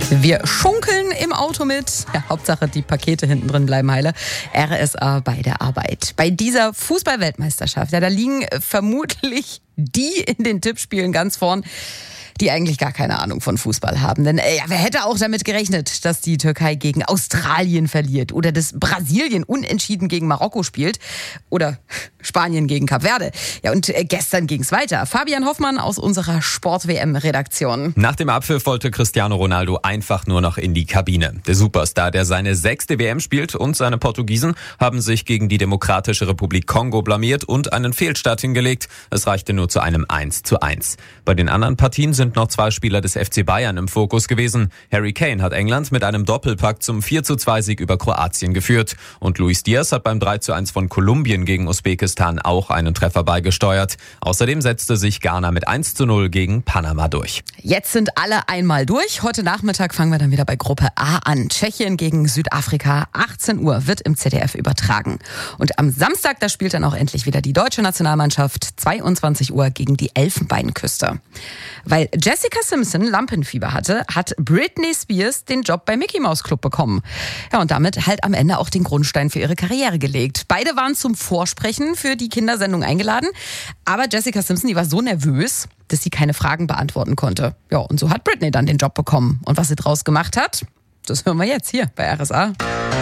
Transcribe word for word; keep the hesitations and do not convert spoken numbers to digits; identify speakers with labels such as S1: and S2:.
S1: Wir schunkeln im Auto mit. Ja, Hauptsache, die Pakete hinten drin bleiben heile. R S A bei der Arbeit. Bei dieser Fußball-Weltmeisterschaft, ja, da liegen vermutlich die in den Tippspielen ganz vorn, die eigentlich gar keine Ahnung von Fußball haben. Denn äh, ja, wer hätte auch damit gerechnet, dass die Türkei gegen Australien verliert oder dass Brasilien unentschieden gegen Marokko spielt oder Spanien gegen Kap Verde. Ja, und äh, gestern ging's weiter. Fabian Hoffmann aus unserer Sport-W M-Redaktion.
S2: Nach dem Abpfiff wollte Cristiano Ronaldo einfach nur noch in die Kabine. Der Superstar, der seine sechste W M spielt, und seine Portugiesen haben sich gegen die Demokratische Republik Kongo blamiert und einen Fehlstart hingelegt. Es reichte nur zu einem eins zu eins. Bei den anderen Partien sind noch zwei Spieler des F C Bayern im Fokus gewesen. Harry Kane hat England mit einem Doppelpack zum vier zu zwei Sieg über Kroatien geführt. Und Luis Diaz hat beim drei zu eins von Kolumbien gegen Usbekistan auch einen Treffer beigesteuert. Außerdem setzte sich Ghana mit eins zu null gegen Panama durch.
S1: Jetzt sind alle einmal durch. Heute Nachmittag fangen wir dann wieder bei Gruppe A an. Tschechien gegen Südafrika, achtzehn Uhr, wird im Z D F übertragen. Und am Samstag, da spielt dann auch endlich wieder die deutsche Nationalmannschaft, zweiundzwanzig Uhr gegen die Elfenbeinküste. Weil Jessica Simpson Lampenfieber hatte, hat Britney Spears den Job bei Mickey Mouse Club bekommen. Ja, und damit halt am Ende auch den Grundstein für ihre Karriere gelegt. Beide waren zum Vorsprechen für die Kindersendung eingeladen. Aber Jessica Simpson, die war so nervös, dass sie keine Fragen beantworten konnte. Ja, und so hat Britney dann den Job bekommen. Und was sie draus gemacht hat, das hören wir jetzt hier bei R S A.